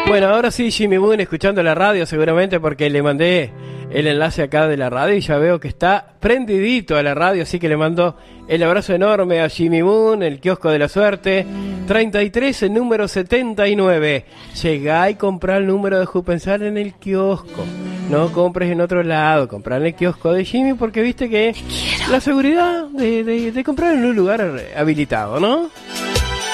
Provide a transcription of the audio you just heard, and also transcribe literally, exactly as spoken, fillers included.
Bueno, ahora sí, Jimmy Moon escuchando la radio seguramente porque le mandé el enlace acá de la radio y ya veo que está prendidito a la radio, así que le mando el abrazo enorme a Jimmy Moon, el kiosco de la suerte, treinta y tres, el número setenta y nueve. Llegá y comprá el número de Jupensal en el kiosco. No compres en otro lado, comprá en el kiosco de Jimmy porque viste que la seguridad de, de, de comprar en un lugar habilitado, ¿no?